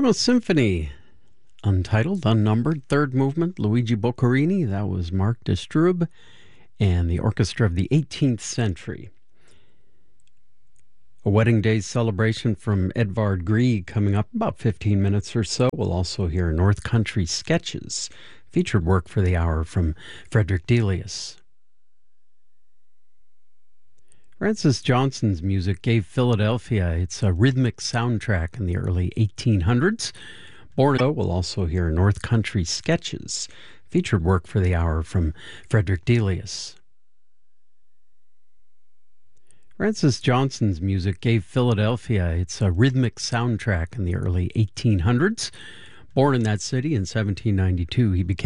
From a symphony, untitled, unnumbered, third movement, Luigi Boccherini, that was Mark Distrub, and the Orchestra of the 18th Century. A wedding day celebration from Edvard Grieg coming up in about 15 minutes or so. We'll also hear North Country Sketches, featured work for the hour from Frederick Delius. Francis Johnson's music gave Philadelphia its rhythmic soundtrack in the early 1800s. We'll also hear North Country Sketches, featured work for the hour from Frederick Delius. Francis Johnson's music gave Philadelphia its rhythmic soundtrack in the early 1800s. Born in that city in 1792, he became